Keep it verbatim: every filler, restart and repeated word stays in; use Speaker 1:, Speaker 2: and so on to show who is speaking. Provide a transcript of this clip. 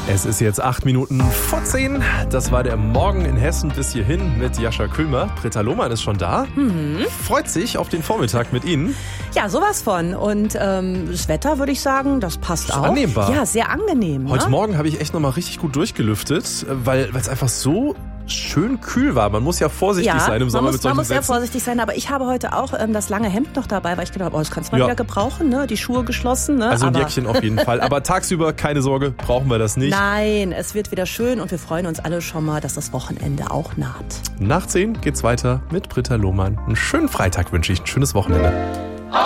Speaker 1: Es ist jetzt acht Minuten vor zehn. Das war der Morgen in Hessen bis hierhin mit Jascha Kühlmer. Britta Lohmann ist schon da.
Speaker 2: Mhm.
Speaker 1: Freut sich auf den Vormittag mit Ihnen.
Speaker 2: Ja, sowas von. Und ähm, das Wetter, würde ich sagen, das passt
Speaker 1: Ist
Speaker 2: auch.
Speaker 1: annehmbar.
Speaker 2: Ja, sehr angenehm.
Speaker 1: Heute
Speaker 2: ne?
Speaker 1: Morgen habe ich echt nochmal richtig gut durchgelüftet, weil es einfach so schön kühl war. Man muss ja vorsichtig
Speaker 2: ja,
Speaker 1: sein im Sommer
Speaker 2: man muss,
Speaker 1: mit solchen
Speaker 2: man muss sehr
Speaker 1: Sätzen.
Speaker 2: vorsichtig sein, aber ich habe heute auch ähm, das lange Hemd noch dabei, weil ich gedacht habe, oh, das kannst du mal
Speaker 1: Ja.
Speaker 2: wieder gebrauchen, ne? Die Schuhe geschlossen. Ne?
Speaker 1: Also ein
Speaker 2: aber
Speaker 1: Jäckchen auf jeden Fall. Aber tagsüber, keine Sorge, brauchen wir das nicht.
Speaker 2: Nein, es wird wieder schön und wir freuen uns alle schon mal, dass das Wochenende auch naht.
Speaker 1: Nach zehn geht's weiter mit Britta Lohmann. Einen schönen Freitag wünsche ich, ein schönes Wochenende.